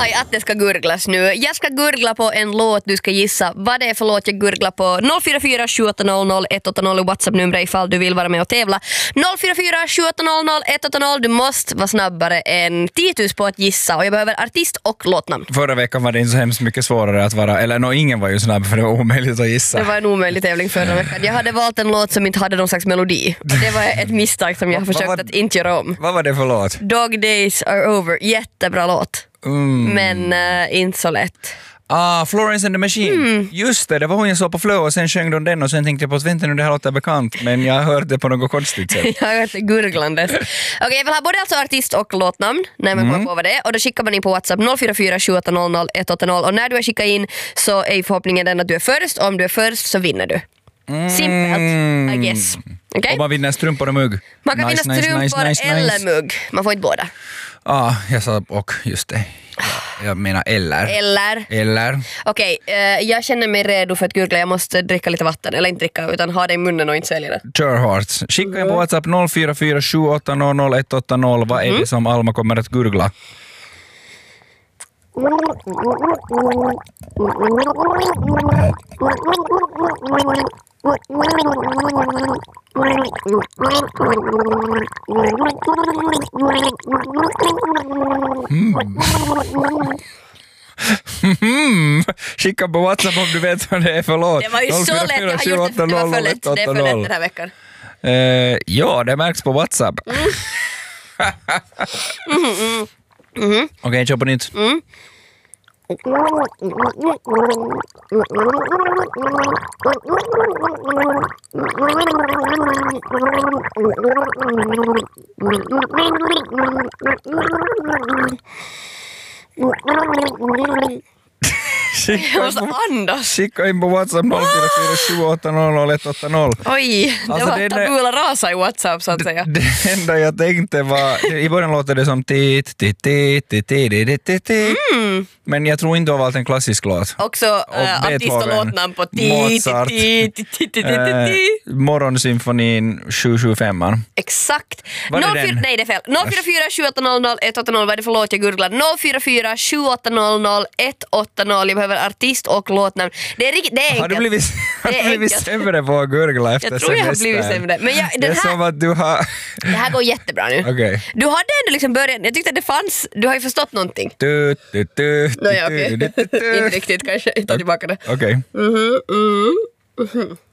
Aj, att det ska gurglas nu. Jag ska gurgla på en låt. Du ska gissa vad det är för låt jag gurglar på. 044 780 180 WhatsApp-numret ifall du vill vara med och tävla. 044 780 180. Du måste vara snabbare än 10 000 på att gissa. Och jag behöver artist och låtnamn. Förra veckan var det inte så hemskt mycket svårare att vara, eller ingen var ju snabb för det var omöjligt att gissa. Det var en omöjlig tävling förra veckan. Jag hade valt en låt som inte hade någon slags melodi. Det var ett misstag som jag har försökt att inte göra om. Vad var det för låt? Dog Days Are Over. Jättebra låt. Men inte så lätt. Florence and the Machine. Just det var hon jag såg på Flow och sen sjöng de den och sen tänkte jag på att vänta nu, det här låter bekant, men jag hörde det på något konstigt sätt. Jag har hört det gurglandes. Okej, jag vill ha både alltså artist och låtnamn när man kommer på vad det är, och då skickar man in på WhatsApp 044 780 180 och när du har skickat in så är förhoppningen den att du är först, och om du är först så vinner du. Simpelt, I guess. Okay? Och man vinner strumpor och mugg. Man kan vinna strumpor eller mugg. Man får inte båda. Jag sa och just det. Jag menar eller. Okej, jag känner mig redo för att gurgla. Jag måste dricka lite vatten. Eller inte dricka, utan ha det i munnen och inte svälja det. Kör hårt. Skicka in på WhatsApp 044 780 180. Vad är det som Alma kommer att gurgla? Skicka på WhatsApp om du vet vad det är för låt. Det var ju så lätt, jag har gjort det, det var för lätt. Det är för lätt den här veckan. Ja, det märks på WhatsApp. Okej, kör på nytt. Jag måste andas. Skicka in på WhatsApp 044 780 180. Oj, det alltså, var tabula rasa i WhatsApp så att säga. Det enda jag tänkte var, i början låter det som men jag tror inte du har valt en klassisk låt. Också artist och låtnamn på Mozart, Morgonsymfonin 775. Exakt. Nej, det är fel. 044 780 180. Vad är det för låt jag gurglar? 044 780 180. Jag behöver artist och låtnamn. Det är enkelt. Har du blivit sämre på att gurgla efter semestern? Jag tror jag har blivit sämre. Men det är som att du har... Det här går jättebra nu. Okay. Du hade ändå liksom början. Jag tyckte att det fanns... Du har ju förstått någonting. Inte riktigt kanske. Jag tar tillbaka det. Okej.